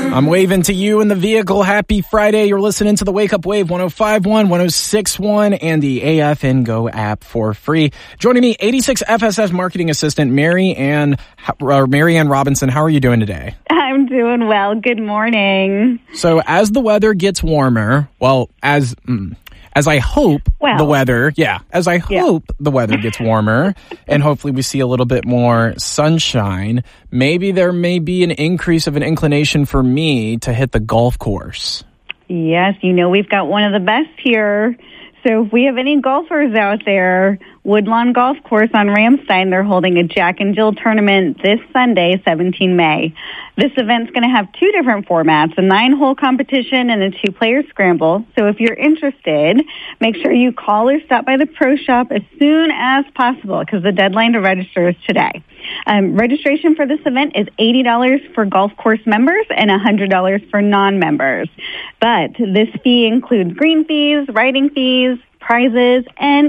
I'm waving to you in the vehicle. Happy Friday. You're listening to the Wake Up Wave 105.1, 106.1, and the AFN Go app for free. Joining me, 86 FSS Marketing Assistant Mary Ann Robinson. How are you doing today? I'm doing well. Good morning. So as the weather gets warmer, as I hope the weather gets warmer and hopefully we see a little bit more sunshine, maybe there may be an increase of an inclination for me to hit the golf course. Yes, we've got one of the best here. So if we have any golfers out there, Woodlawn Golf Course on Ramstein, they're holding a Jack and Jill tournament this Sunday, 17 May. This event's going to have two different formats, a 9-hole competition and a 2-player scramble. So if you're interested, make sure you call or stop by the pro shop as soon as possible because the deadline to register is today. Registration for this event is $80 for golf course members and $100 for non-members. But this fee includes green fees, riding fees, prizes, and